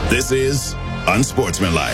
This is Unsportsmanlike.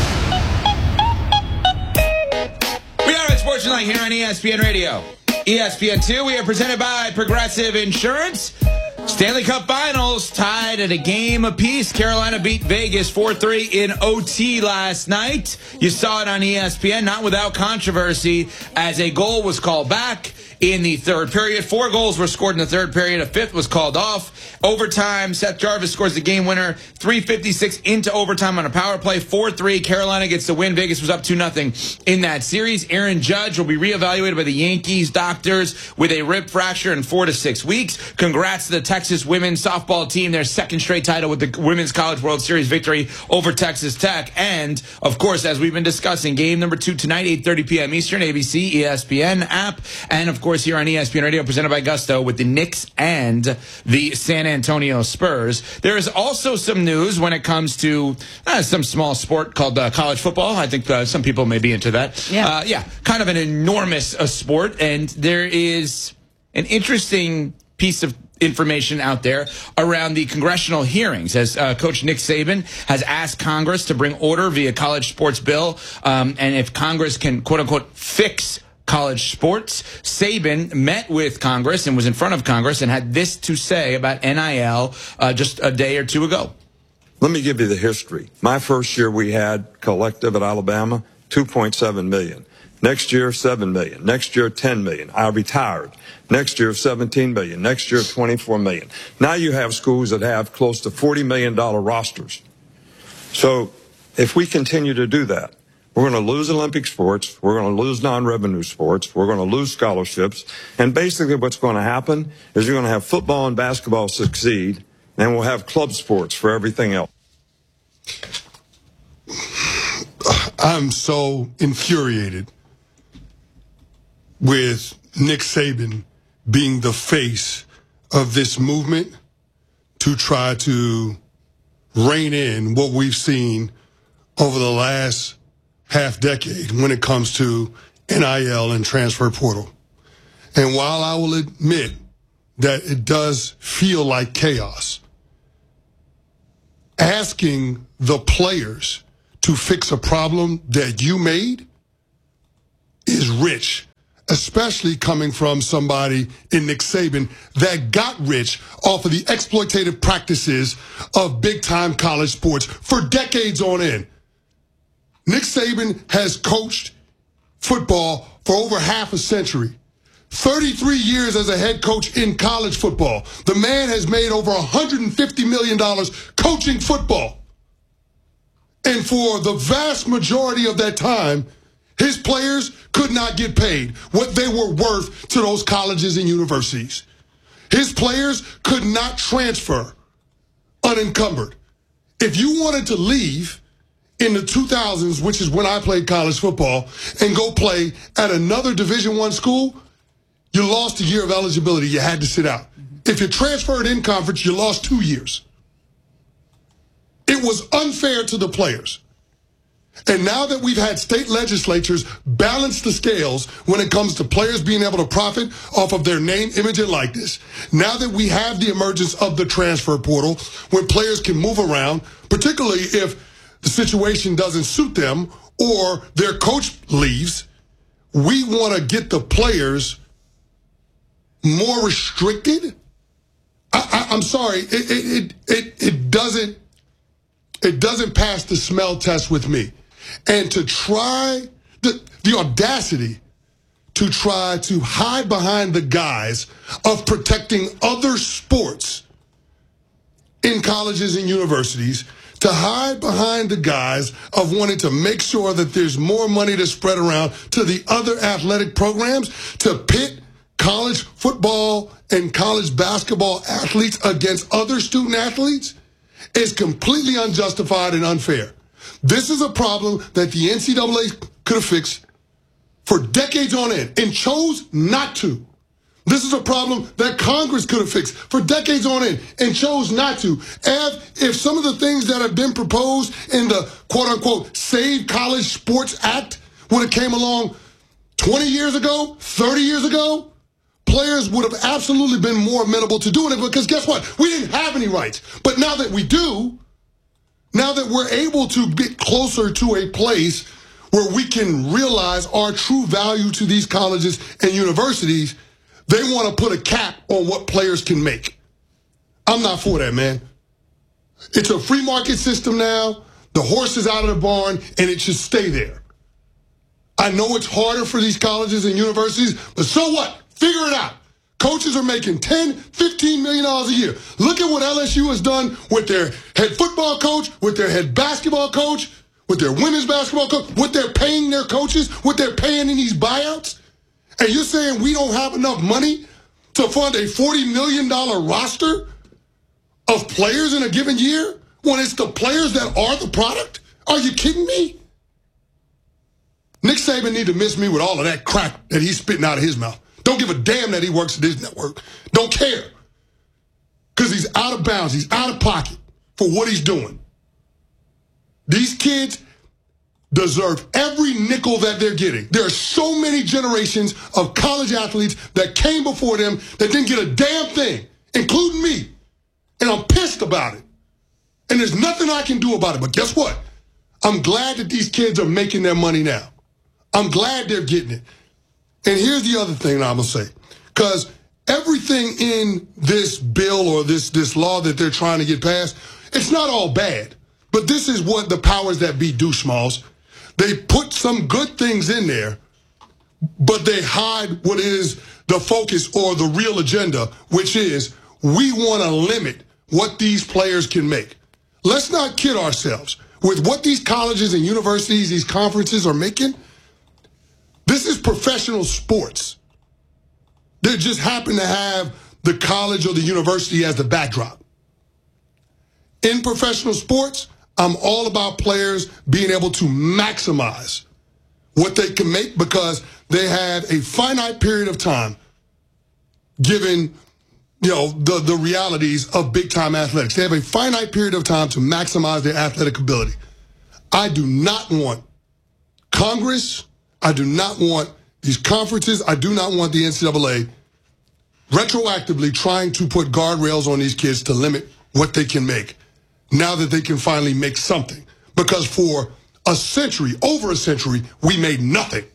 We are Unsportsmanlike here on ESPN Radio. ESPN2, we are presented by Progressive Insurance. Stanley Cup Finals tied at a game apiece. Carolina beat Vegas 4-3 in OT last night. You saw it on ESPN, not without controversy, as a goal was called back in the third period. 4 goals were scored in the third period. A fifth was called off. Overtime, Seth Jarvis scores the game winner. 3:56 into overtime on a power play. 4-3. Carolina gets the win. Vegas was up 2-0 in that series. Aaron Judge will be reevaluated by the Yankees doctors with a rib fracture in 4 to 6 weeks. Congrats to the Texas women's softball team, their second straight title with the Women's College World Series victory over Texas Tech. And, of course, as we've been discussing, game number 2 tonight, 8:30 p.m. Eastern, ABC, ESPN app. And, of course, here on ESPN Radio, presented by Gusto with the Knicks and the San Antonio Spurs. There is also some news when it comes to some small sport called college football. I think some people may be into that. Yeah, kind of an enormous sport. And there is an interesting piece of information out there around the congressional hearings, as Coach Nick Saban has asked Congress to bring order via college sports bill, and if Congress can, quote-unquote, fix college sports. Saban met with Congress and was in front of Congress and had this to say about NIL just a day or two ago. Let me give you the history. My first year we had collective at Alabama, $2.7 million. Next year, $7 million. Next year, $10 million. I retired. Next year, $17 million. Next year, $24 million. Now you have schools that have close to $40 million rosters. So if we continue to do that, we're going to lose Olympic sports. We're going to lose non-revenue sports. We're going to lose scholarships. And basically what's going to happen is you're going to have football and basketball succeed, and we'll have club sports for everything else. I'm so infuriated with Nick Saban being the face of this movement to try to rein in what we've seen over the last half decade when it comes to NIL and transfer portal. And while I will admit that it does feel like chaos, asking the players to fix a problem that you made is rich, especially coming from somebody in Nick Saban that got rich off of the exploitative practices of big-time college sports for decades on end. Nick Saban has coached football for over half a century. 33 years as a head coach in college football. The man has made over $150 million coaching football. And for the vast majority of that time, his players could not get paid what they were worth to those colleges and universities. His players could not transfer unencumbered. If you wanted to leave in the 2000s, which is when I played college football, and go play at another Division I school, you lost a year of eligibility. You had to sit out. If you transferred in conference, you lost 2 years. It was unfair to the players. And now that we've had state legislatures balance the scales when it comes to players being able to profit off of their name, image, and likeness, now that we have the emergence of the transfer portal, when players can move around, particularly if the situation doesn't suit them or their coach leaves, we want to get the players more restricted. I'm sorry, it doesn't pass the smell test with me. And to try the audacity to try to hide behind the guise of protecting other sports in colleges and universities, to hide behind the guise of wanting to make sure that there's more money to spread around to the other athletic programs, to pit college football and college basketball athletes against other student athletes, is completely unjustified and unfair. This is a problem that the NCAA could have fixed for decades on end and chose not to. This is a problem that Congress could have fixed for decades on end and chose not to. If some of the things that have been proposed in the quote-unquote Save College Sports Act, when it came along 20 years ago, 30 years ago, players would have absolutely been more amenable to doing it, because guess what? We didn't have any rights. But now that we do, Now that we're able to get closer to a place where we can realize our true value to these colleges and universities, they want to put a cap on what players can make. I'm not for that, man. It's a free market system now. The horse is out of the barn, and it should stay there. I know it's harder for these colleges and universities, but so what? Figure it out. Coaches are making $10, $15 million a year. Look at what LSU has done with their head football coach, with their head basketball coach, with their women's basketball coach, what they're paying their coaches, what they're paying in these buyouts. And you're saying we don't have enough money to fund a $40 million roster of players in a given year when it's the players that are the product? Are you kidding me? Nick Saban need to miss me with all of that crap that he's spitting out of his mouth. Don't give a damn that he works at this network. Don't care. Because he's out of bounds. He's out of pocket for what he's doing. These kids deserve every nickel that they're getting. There are so many generations of college athletes that came before them that didn't get a damn thing, including me. And I'm pissed about it. And there's nothing I can do about it. But guess what? I'm glad that these kids are making their money now. I'm glad they're getting it. And here's the other thing that I'm going to say. Because everything in this bill or this law that they're trying to get passed, it's not all bad. But this is what the powers that be do, Smalls. They put some good things in there, but they hide what is the focus or the real agenda, which is we want to limit what these players can make. Let's not kid ourselves. With what these colleges and universities, these conferences are making, this is professional sports. They just happen to have the college or the university as the backdrop. In professional sports, I'm all about players being able to maximize what they can make because they have a finite period of time given, the realities of big-time athletics. They have a finite period of time to maximize their athletic ability. I do not want Congress, I do not want these conferences, I do not want the NCAA retroactively trying to put guardrails on these kids to limit what they can make now that they can finally make something. Because for a century, over a century, we made nothing.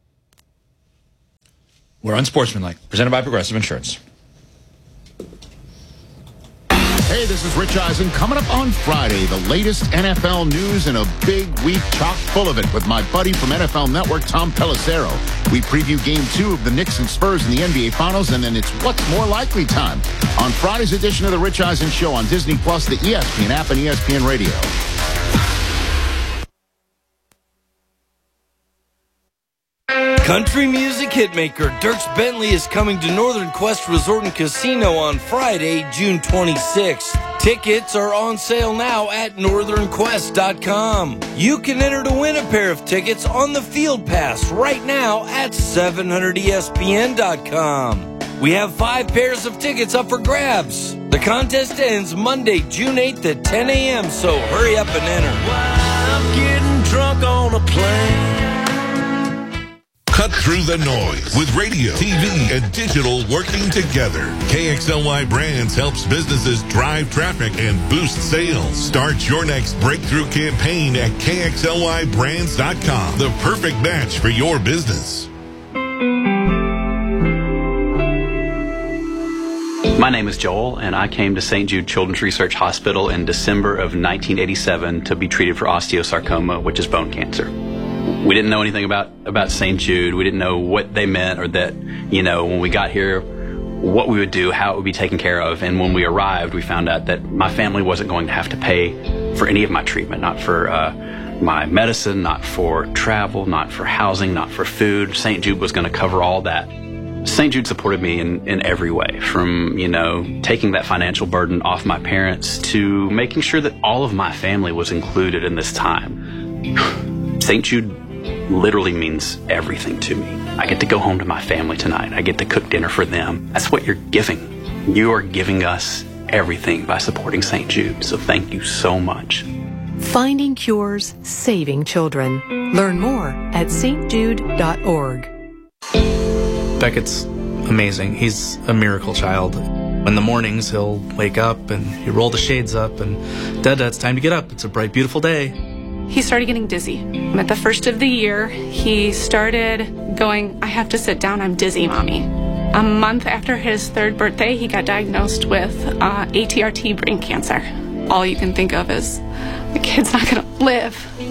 We're Unsportsmanlike, presented by Progressive Insurance. Hey, this is Rich Eisen. Coming up on Friday, the latest NFL news and a big week chock full of it with my buddy from NFL Network, Tom Pelissero. We preview Game 2 of the Knicks and Spurs in the NBA Finals, and then it's What's More Likely time on Friday's edition of the Rich Eisen Show on Disney+, the ESPN app, and ESPN Radio. Country music hitmaker Dierks Bentley is coming to Northern Quest Resort and Casino on Friday, June 26th. Tickets are on sale now at northernquest.com. You can enter to win a pair of tickets on the Field Pass right now at 700ESPN.com. We have 5 pairs of tickets up for grabs. The contest ends Monday, June 8th at 10 a.m., so hurry up and enter. I'm getting drunk on a plane. Cut through the noise with radio, TV, and digital working together. KXLY Brands helps businesses drive traffic and boost sales. Start your next breakthrough campaign at KXLYBrands.com. The perfect match for your business. My name is Joel, and I came to St. Jude Children's Research Hospital in December of 1987 to be treated for osteosarcoma, which is bone cancer. We didn't know anything about St. Jude. We didn't know what they meant or that, when we got here, what we would do, how it would be taken care of. And when we arrived, we found out that my family wasn't going to have to pay for any of my treatment, not for my medicine, not for travel, not for housing, not for food. St. Jude was going to cover all that. St. Jude supported me in every way, from, taking that financial burden off my parents to making sure that all of my family was included in this time. St. Jude literally means everything to me. I get to go home to my family tonight. I get to cook dinner for them. That's what you're giving. You are giving us everything by supporting St. Jude. So thank you so much. Finding cures, saving children. Learn more at stjude.org. Beckett's amazing. He's a miracle child. In the mornings, he'll wake up and he'll roll the shades up and, Dad, it's time to get up. It's a bright, beautiful day. He started getting dizzy. At the first of the year, he started going, I have to sit down, I'm dizzy, Mommy. A month after his 3rd birthday, he got diagnosed with ATRT brain cancer. All you can think of is, the kid's not going to live.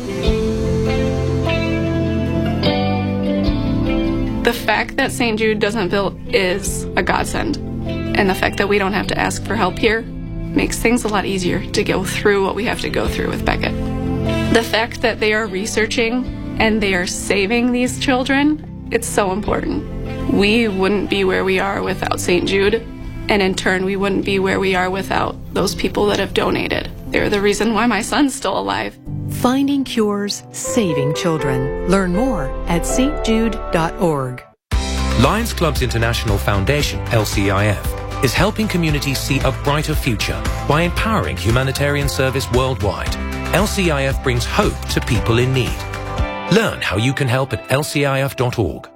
The fact that St. Jude doesn't bill is a godsend. And the fact that we don't have to ask for help here makes things a lot easier to go through what we have to go through with Beckett. The fact that they are researching and they are saving these children, it's so important. We wouldn't be where we are without St. Jude, and in turn, we wouldn't be where we are without those people that have donated. They're the reason why my son's still alive. Finding cures, saving children. Learn more at stjude.org. Lions Clubs International Foundation, LCIF, is helping communities see a brighter future by empowering humanitarian service worldwide. LCIF brings hope to people in need. Learn how you can help at lcif.org.